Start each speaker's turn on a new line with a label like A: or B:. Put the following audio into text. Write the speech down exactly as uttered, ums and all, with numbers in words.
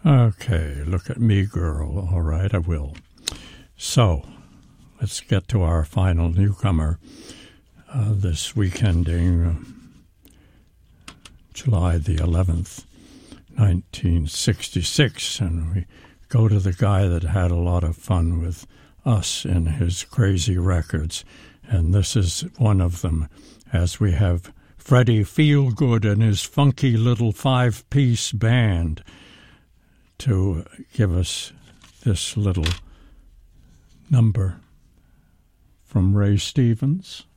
A: Okay, look at me, girl. All right, I will. So, let's get to our final newcomer uh, this weekending, uh, July the eleventh, nineteen sixty-six, and we go to the guy that had a lot of fun with us in his crazy records, and this is one of them, as we have Freddie Feelgood and his funky little five-piece band to give us this little number from Ray Stevens.